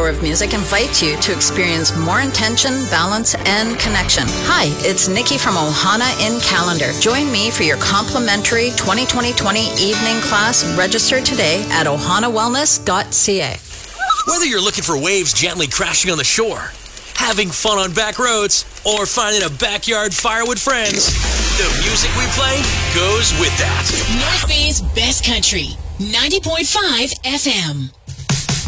Power of Music invites you to experience more intention, balance, and connection. Hi, it's Nikki from Ohana in Callander. Join me for your complimentary 2020 evening class. Register today at ohanawellness.ca. Whether you're looking for waves gently crashing on the shore, having fun on back roads, or finding a backyard fire with friends, the music we play goes with that. North Bay's best country, 90.5 FM.